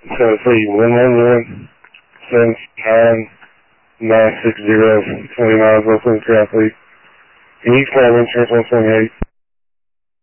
So it's 111-759-960, 20 miles, Oakland Triathlete. And you can call insurance 128.